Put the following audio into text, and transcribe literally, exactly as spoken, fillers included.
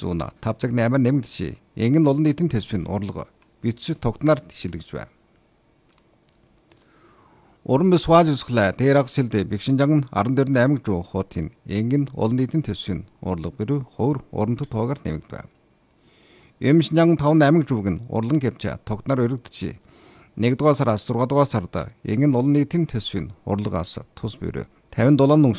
сууна тавцаг наймаар нэмэгдши. Ингэн олон нийтийн төсвийн урлага битс тогтноор тишилгэж байна. Уран бис хувааж үзэхлээ. Тэрэг сэлдэ бигшинжан аран дээр аймаг руу хотын ингэн олон нийтийн төсвийн урлага бэрүү ховор урамт тоогаар нэмэгд байна. Эмшинжан таван аймаг рууг нь урлан гэвчэ тогтноор өргөдчи. нэгдүгээр сараас зургаадугаар сард ингэн олон нийтийн төсвийн урлагаас тус бэрүү. тавин долоо